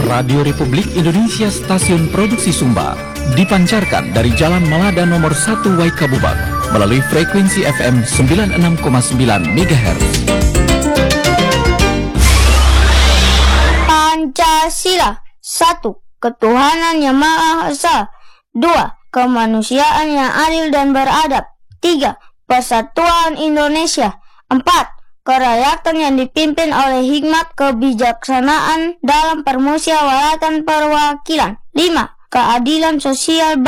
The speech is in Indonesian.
Radio Republik Indonesia Stasiun Produksi Sumba dipancarkan dari Jalan Malada nomor 1 Waikabubak melalui frekuensi FM 96,9 MHz. Pancasila. 1. Ketuhanan yang Maha Esa. 2. Kemanusiaan yang adil dan beradab. 3. Persatuan Indonesia. 4. Kerakyatan yang dipimpin oleh hikmat kebijaksanaan dalam permusyawaratan perwakilan. 5. Keadilan sosial